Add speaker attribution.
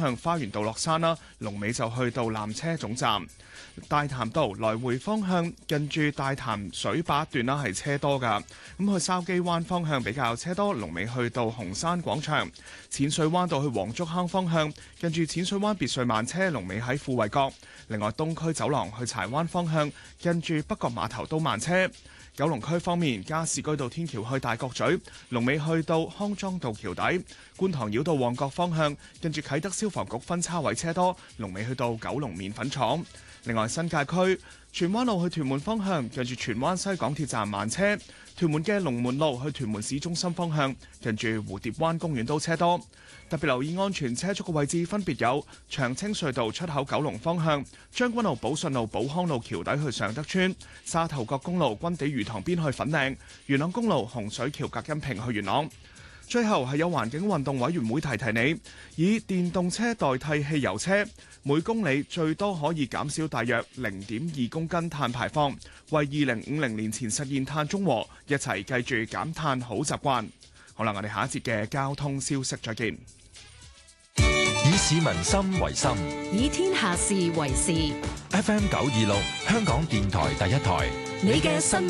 Speaker 1: 向花園道落山啦，龍尾就去到纜車總站。大潭道來回方向近住大潭水壩段啦係車多㗎，咁去筲箕灣方向比較車多，龍尾去到紅山廣場。淺水灣道去黃竹坑方向近住淺水灣別墅慢車，龍尾喺富衛閣。另外東區走廊去柴灣方向近住北角碼頭都慢車。九龍區方面，加士居道天橋去大角咀，龍尾去到康莊道橋底；觀塘繞道旺角方向，近住啟德消防局分叉位車多，龍尾去到九龍麵粉廠。另外新界區荃灣路去屯門方向，近住荃灣西港鐵站慢車；屯門嘅龍門路去屯門市中心方向，近住蝴蝶灣公園都車多。特別留意安全車速嘅位置分別有長青隧道出口九龍方向、將軍澳寶順路寶康路橋底去尚德村、沙頭角公路軍地魚塘邊去粉嶺、元朗公路洪水橋隔音屏去元朗。最後係有環境運動委員會提你，以電動車代替汽油車，每公里最多可以減少大約0.2公斤碳排放，為2050年前實現碳中和，一齊記住減碳好習慣。好啦，我哋下一節嘅交通消息再見。
Speaker 2: 以市民心為心，
Speaker 3: 以天下事為事。
Speaker 2: FM 926，香港電台第一台，
Speaker 3: 你嘅新聞